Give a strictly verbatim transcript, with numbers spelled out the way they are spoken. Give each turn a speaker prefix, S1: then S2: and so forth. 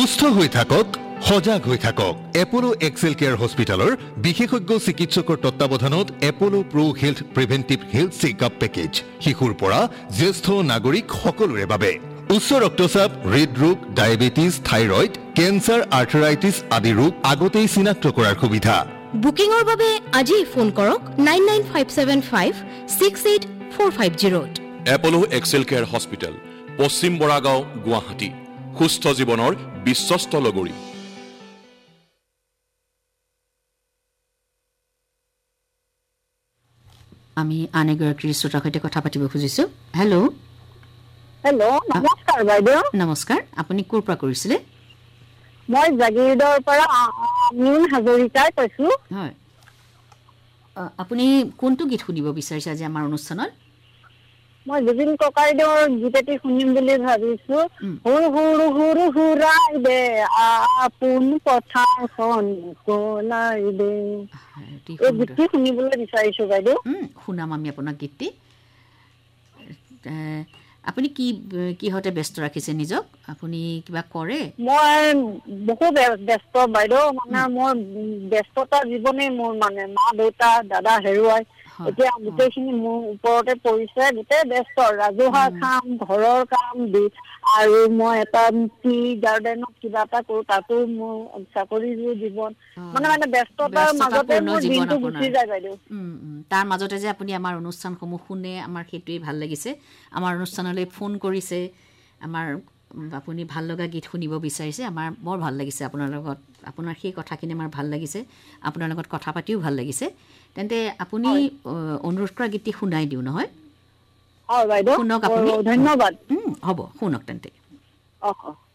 S1: সুস্থ হৈ থাকক, সজাগ হৈ থাকক। এপলো এক্সেল কেয়াৰ হস্পিটেলৰ বিশেষজ্ঞ চিকিৎসকৰ তত্বাৱধানত এপলো প্ৰ হেল্থ প্ৰিভেন্টিভ হেল্থ চেকআপ পেকেজ শিশুৰ পৰা জ্যেষ্ঠ নাগৰিক সকলোৰে বাবে। উচ্চ ৰক্তচাপ, হৃদৰোগ, ডায়েবেটিছ, থাইৰয়ড, কেঞ্চাৰ, আৰ্থৰাইটিছ আদি ৰোগ আগতেই চিনাক্ত কৰাৰ সুবিধা।
S2: বুকিংৰ বাবে আজি ফোন কৰক nine nine five seven five six eight four five জিৰ'ত।
S3: এপলো Excel care hospital, পশ্চিম বৰাগাঁও, গুৱাহাটী। সুস্থ জীৱনৰ বিশ্বস্ত লগৰী।
S4: আমি আন এগৰাকীৰ শ্ৰোতাৰ সৈতে কথা পাতিব খুজিছোঁ। হেল্ল'
S5: হেল্ল' নমস্কাৰ বাইদেউ।
S4: নমস্কাৰ, আপুনি ক'ৰ পৰা কৰিছিলে?
S5: মই জাগিৰোডৰ পৰা মিউন হাজৰিকাই কৈছোঁ।
S4: হয়, আপুনি কোনটো গীত শুনিব বিচাৰিছে আজি আমাৰ অনুষ্ঠানত?
S5: মই জুবিন ককাইদেউৰ গীত এটি শুনিম বুলি ভাবিছোঁ। হুৰু হুৰু হুৰু হুৰাই দে আপোন পথাৰখন কলাই দে, এই গীতটি শুনিবলৈ বিচাৰিছোঁ বাইদেউ।
S4: শুনাম আমি আপোনাক গীতটি। আপুনি কি কিহতে ব্যস্ত ৰাখিছে নিজক? আপুনি কিবা কৰে?
S5: মই বহু ব্যস্ত বাইদেউ, মানে মোৰ ব্যস্ততা জীৱনেই মোৰ, মানে মা দেউতা দাদা হেৰুৱাই এতিয়া গোটেইখিনি মোৰ ওপৰতে পৰিছে। গোটেই ব্যস্ত, ৰাজহুৱা কাম, ঘৰৰ কাম, আৰু মই এটা টি গাৰ্ডেনত কিবা এটা কৰো, তাতো মোৰ চাকৰিৰ জীৱন, মানে মানে ব্যস্ততাৰ মাজতে মোৰ দিনটো গুচি যায় বাইদেউ।
S4: তাৰ মাজতে যে আপুনি আমাৰ অনুষ্ঠানসমূহ শুনে, আমাৰ সেইটোৱেই ভাল লাগিছে। আমাৰ অনুষ্ঠানলৈ ফোন কৰিছে, আমাৰ আপুনি ভাল লগা গীত শুনিব বিচাৰিছে, আমাৰ বৰ ভাল লাগিছে আপোনাৰ লগত। আপোনাৰ সেই কথাখিনি আমাৰ ভাল লাগিছে, আপোনাৰ লগত কথা পাতিও ভাল লাগিছে। তেন্তে আপুনি অনুৰোধ কৰা গীতটি শুনাই দিওঁ নহয়?
S5: হয় বাইদেউ,
S4: শুনক আপুনি।
S5: ধন্যবাদ।
S4: হ'ব, শুনক তেন্তে।
S5: অ